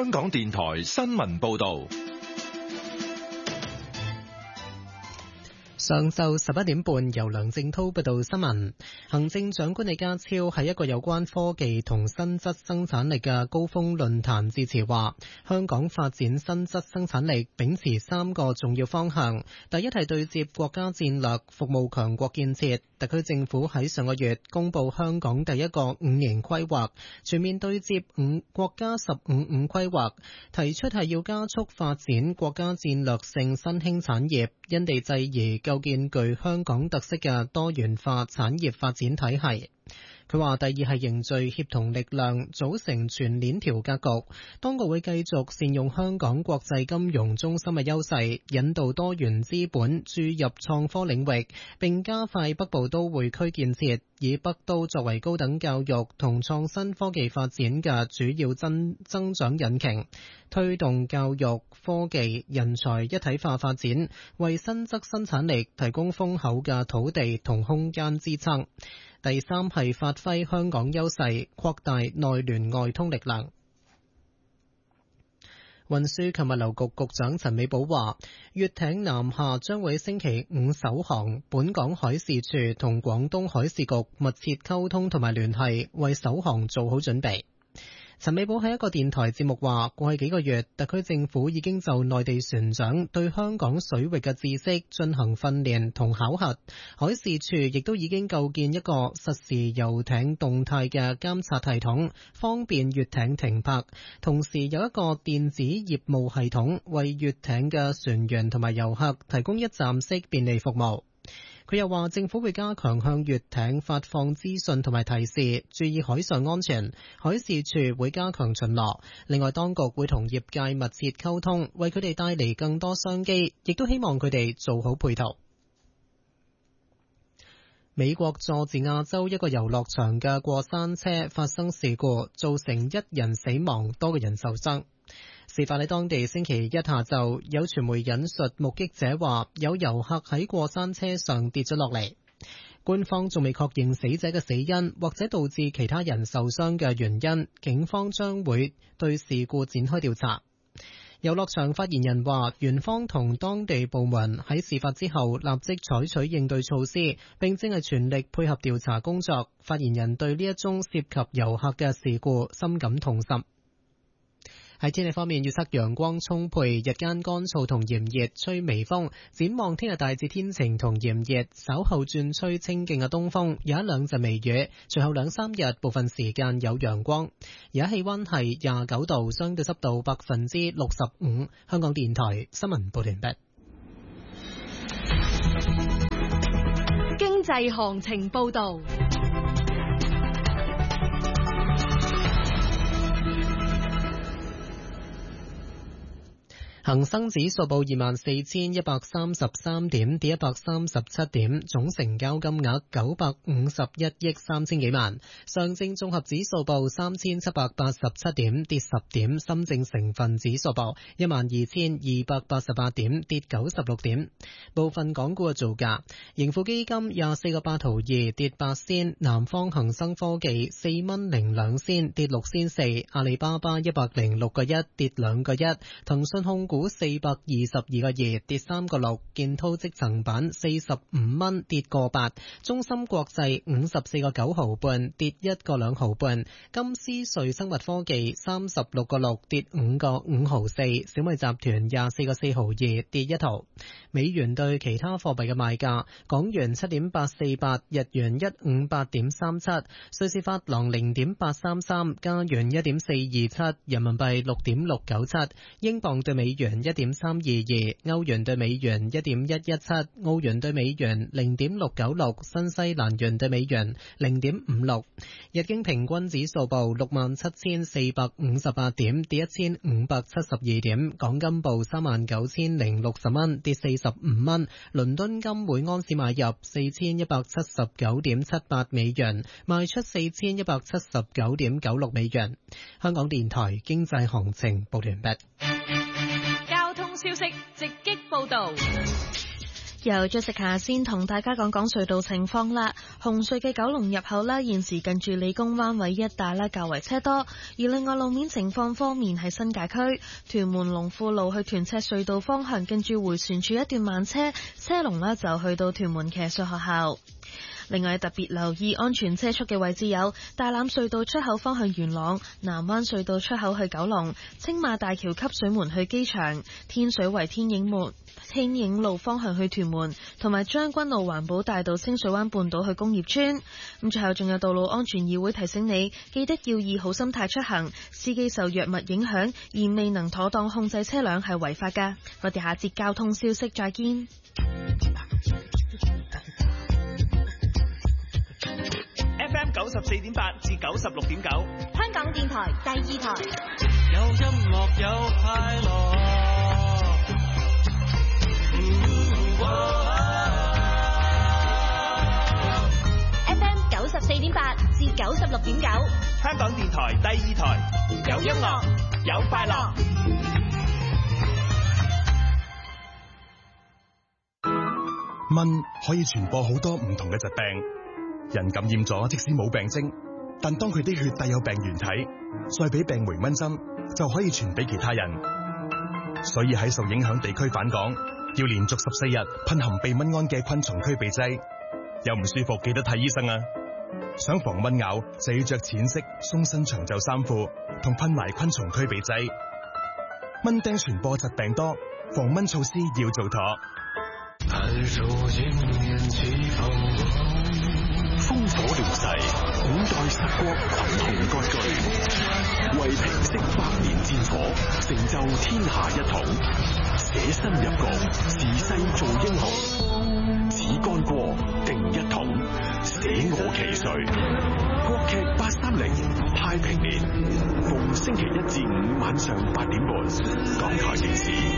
香港電台新聞報道。 上晝11點半，由梁正濤報道新聞。行政長官李家超喺一個有關科技同新質生產力嘅高峰論壇致辭話，香港發展新質生產力秉持3個重要方向。第一係對接國家戰略，服務強國建設。特區政府喺上個月公布香港第一個5年規劃，全面對接國家15規劃，提出係要加速發展國家戰略性新興產業，因地制宜構建具香港特色嘅多元化產業發展體系。佢話第二係凝聚協同力量，組成全鏈條格局。當局會繼續善用香港國際金融中心嘅優勢，引導多元資本注入創科領域，並加快北部都會區建設，以北都作為高等教育同創新科技發展嘅主要增長引擎，推動教育、科技、人才一體化發展，為新質生產力提供豐厚嘅土地同空間支撐。第三係發揮香港優勢，擴大內聯外通力量。運輸及物流局局長陳美寶話，粵艇南下將會星期5首航，本港海事處同廣東海事局密切溝通同埋聯繫，為首航做好準備。陳美寶喺一個電台節目話，過去幾個月，特區政府已經就內地船長對香港水域嘅知識進行訓練同考核，海事處亦都已經構建一個實時遊艇動態嘅監察系統，方便粵艇停泊，同時有一個電子業務系統，為粵艇嘅船員同埋遊客提供一站式便利服務。佢又話，政府會加強向粵艇發放資訊同埋提示，注意海上安全。海事處會加強巡邏。另外，當局會同業界密切溝通，為佢哋帶嚟更多商機，亦都希望佢哋做好配套。美國佐治亞州一個遊樂場嘅過山車發生事故，造成1人死亡，多個人受傷。事發喺當地星期一下晝，有傳媒引述目擊者話，有遊客喺過山車上跌咗落嚟。官方仲未確認死者嘅死因或者導致其他人受傷嘅原因，警方將會對事故展開調查。遊樂場發言人話，園方同當地部門喺事發之後立即採取應對措施，並正係全力配合調查工作。發言人對呢一宗涉及遊客嘅事故深感痛心。喺天氣方面，預測陽光充沛，日間乾燥同炎熱，吹微風。展望聽日大致天晴同炎熱，稍後轉吹清勁嘅東風，有一兩陣微雨。隨後2-3日部分時間有陽光。而家氣溫係29度，相對濕度65%。香港電台新聞報完畢。 經濟行情報道。 恒生指數報24,133點，跌137點，總成交金額951億3000幾萬。上證綜合指數報3787點，跌10點。深證成分指數報12288點，跌96點。部分港股嘅造價：盈富基金24個8毫2，跌8仙；南方恒生科技4蚊02仙，跌6仙4；阿里巴巴106個1，跌2個1；騰訊控股422個2，跌3個6；建滔積層板45蚊，跌個8；中芯國際54個9毫半，跌1個2毫半；金斯瑞生物科技36個6，跌5個5毫4；小米集團24個4毫2，跌1毫。美元對其他貨幣嘅賣價：港元7.848，日元158.37，瑞士法郎0.833，加元1.427，人民幣6.697，英鎊對美元1.322，歐元對美元1.117，澳元對美元0.696，新西蘭元對美元0.56。日經平均指數報67,458點，跌1572點。港金報39,060蚊，跌45蚊。倫敦金每安士買入4179.78美元，賣出4179.96美元。香港電台經濟行情報完畢。 交通消息直擊報道。 由Jessica先同大家講隧道情況啦。紅隧嘅九龍入口啦，現時近住理工灣位一帶啦，較為車多。而另外路面情況方面，喺新界區屯門龍富路去屯赤隧道方向，近住迴旋處一段慢車，車龍呢就去到屯門騎術學校。另外特別留意安全車速嘅位置有大欖隧道出口方向元朗、南灣隧道出口去九龍、青馬大橋汲水門去機場、天水圍天影路方向去屯門，同埋將軍澳環保大道清水灣半島去工業村。咁最後仲有道路安全議會提醒你，記得要以好心態出行，司機受藥物影響而未能妥當控制車輛係違法㗎。我哋下節交通消息再見。 FM 94.8至96.9， 香港電台第二台。 有音樂有快樂。 FM 94.8至96.9， 香港電台第二台，有音樂有快樂。 蚊可以傳播好多唔同嘅疾病，人感染咗即使冇病徵，但當佢啲血帶有病原體，再俾病媒蚊針，就可以傳俾其他人。所以喺受影響地區返港，要連續14日噴含避蚊胺嘅昆蟲驅避劑。有唔舒服記得睇醫生啊！想防蚊咬就要着淺色鬆身長袖衫褲，同噴埋昆蟲驅避劑。蚊叮傳播疾病多，防蚊措施要做妥。 烽火亂世，古代十國群雄割據，為平息百年戰火，成就天下一統，捨身入局，自世做英雄。只干過定一統，捨我其誰？國劇830太平年，逢星期1至5晚上8點半，港台電視